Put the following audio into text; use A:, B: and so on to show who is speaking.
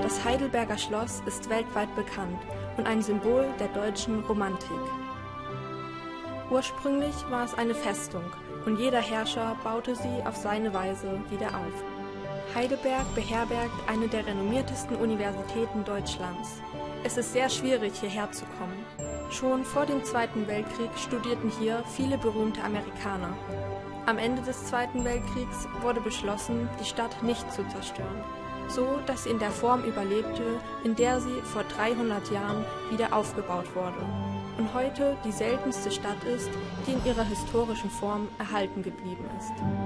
A: Das Heidelberger Schloss ist weltweit bekannt und ein Symbol der deutschen Romantik. Ursprünglich war es eine Festung und jeder Herrscher baute sie auf seine Weise wieder auf. Heidelberg beherbergt eine der renommiertesten Universitäten Deutschlands. Es ist sehr schwierig, hierher zu kommen. Schon vor dem Zweiten Weltkrieg studierten hier viele berühmte Amerikaner. Am Ende des Zweiten Weltkriegs wurde beschlossen, die Stadt nicht zu zerstören, so dass sie in der Form überlebte, in der sie vor 300 Jahren wieder aufgebaut wurde und heute die seltenste Stadt ist, die in ihrer historischen Form erhalten geblieben ist.